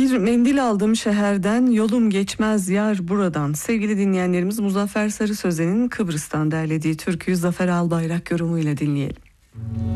Bir mendil aldım şehirden, yolum geçmez yar buradan. Sevgili dinleyenlerimiz, Muzaffer Sarı Sözen'in Kıbrıs'tan derlediği türküyü Zafer Albayrak yorumuyla dinleyelim.